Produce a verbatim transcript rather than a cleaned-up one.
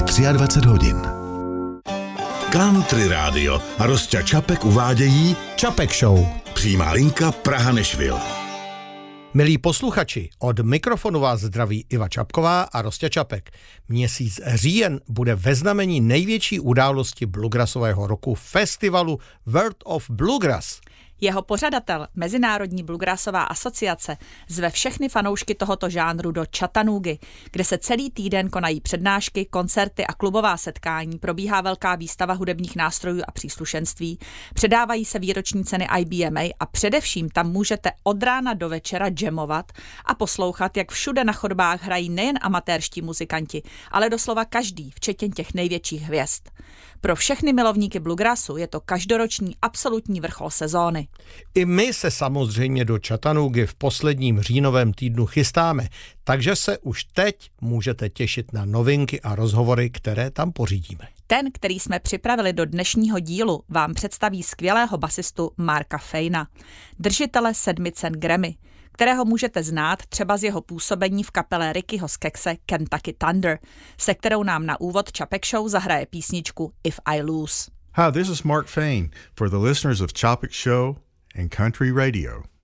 dvacet tři hodin. Country Rádio a Rosťa Čapek uvádějí Čapek Show. Přímá linka Praha-Nešvil. Milí posluchači, od mikrofonu vás zdraví Iva Čapková a Rosťa Čapek. Měsíc říjen bude ve znamení největší události bluegrassového roku festivalu World of Bluegrass. Jeho pořadatel, Mezinárodní bluegrassová asociace, zve všechny fanoušky tohoto žánru do Chattanoogy, kde se celý týden konají přednášky, koncerty a klubová setkání, probíhá velká výstava hudebních nástrojů a příslušenství, předávají se výroční ceny I B M A a především tam můžete od rána do večera jamovat a poslouchat, jak všude na chodbách hrají nejen amatérští muzikanti, ale doslova každý, včetně těch největších hvězd. Pro všechny milovníky bluegrassu je to každoroční absolutní vrchol sezóny. I my se samozřejmě do Chattanoogy v posledním říjnovém týdnu chystáme, takže se už teď můžete těšit na novinky a rozhovory, které tam pořídíme. Ten, který jsme připravili do dnešního dílu, vám představí skvělého basistu Marka Fayna, držitele sedmi cen Grammy, kterého můžete znát třeba z jeho působení v kapele Rickyho Skekse Kentucky Thunder, se kterou nám na úvod Čapek Show zahraje písničku If I Lose. Hi, this is Mark Fayne for the listeners of Chopik Show and Country Radio.